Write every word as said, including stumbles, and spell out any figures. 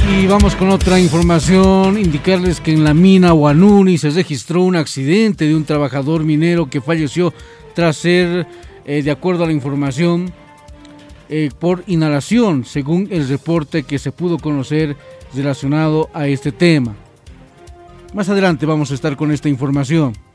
Y vamos con otra información, indicarles que en la mina Huanuni se registró un accidente de un trabajador minero que falleció tras ser, eh, de acuerdo a la información, eh, por inhalación, según el reporte que se pudo conocer relacionado a este tema. Más adelante vamos a estar con esta información.